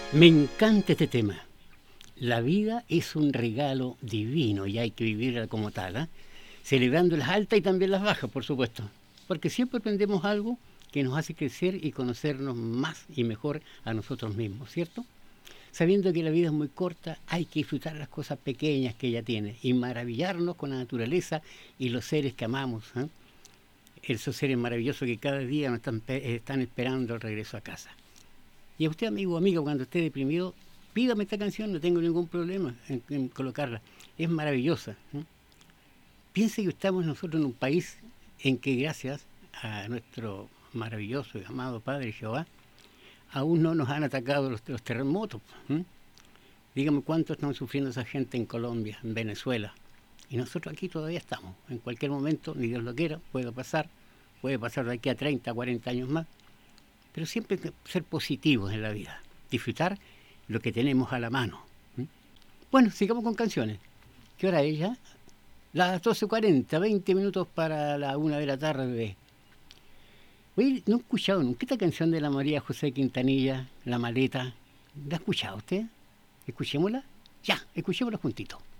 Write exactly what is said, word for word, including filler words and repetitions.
Me encanta este tema. La vida es un regalo divino y hay que vivirla como tal, ¿eh? Celebrando las altas y también las bajas, por supuesto, porque siempre aprendemos algo que nos hace crecer y conocernos más y mejor a nosotros mismos, ¿cierto? Sabiendo que la vida es muy corta, hay que disfrutar las cosas pequeñas que ella tiene y maravillarnos con la naturaleza y los seres que amamos, ¿eh? Esos seres maravillosos que cada día nos están, están esperando el regreso a casa. Y a usted, amigo o amiga, cuando esté deprimido, pídame esta canción, no tengo ningún problema en, en colocarla. Es maravillosa, ¿eh? Piense que estamos nosotros en un país en que gracias a nuestro maravilloso y amado Padre Jehová, aún no nos han atacado los, los terremotos, ¿eh? Dígame cuánto están sufriendo esa gente en Colombia, en Venezuela. Y nosotros aquí todavía estamos. En cualquier momento, ni Dios lo quiera, puede pasar. Puede pasar de aquí a treinta, cuarenta años más. Pero siempre ser positivos en la vida. Disfrutar lo que tenemos a la mano. ¿Mm? Bueno, sigamos con canciones. ¿Qué hora es ya? Las doce cuarenta, veinte minutos para la una de la tarde. Oye, no he escuchado nunca esta canción de la María José Quintanilla, La Maleta. ¿La ha escuchado usted? Escuchémosla. Ya, escuchémosla juntito.